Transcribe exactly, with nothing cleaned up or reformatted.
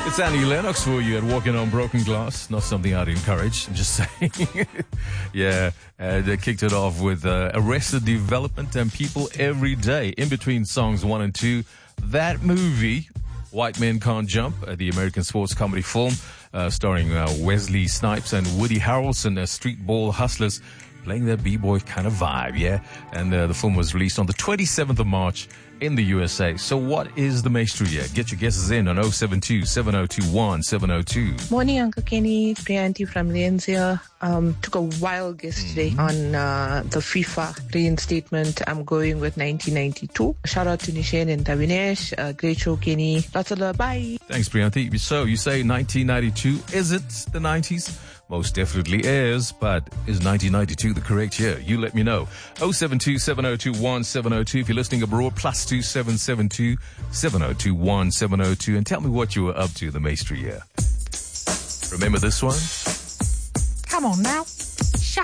It's Annie Lennox for you at Walking on Broken Glass. Not something I'd encourage, I'm just saying. yeah, uh, they kicked it off with uh, Arrested Development and People Every Day. In between songs one and two, that movie, White Men Can't Jump, uh, the American sports comedy film, uh, starring uh, Wesley Snipes and Woody Harrelson as street ball hustlers, playing their b-boy kind of vibe, yeah? And uh, the film was released on the twenty-seventh of March in the U S A. So what is the Maestro year? Get your guesses in on oh seven two, seven oh two one, seven oh two. Morning, Uncle Kenny. Priyanti from Lanes here. Um, took a wild guess today mm. on uh, the FIFA reinstatement. I'm going with nineteen ninety-two. Shout out to Nishen and Tavinesh. Uh, great show, Kenny. Lots of love. Bye. Thanks, Priyanti. So you say nineteen ninety-two. Is it the nineties? Most definitely is, but is nineteen ninety-two the correct year? You let me know. oh seven two, seven oh two one, seven oh two. If you're listening abroad, plus two seven seven two, seven oh two one, seven oh two. And tell me what you were up to the Maestro year. Remember this one? Come on now.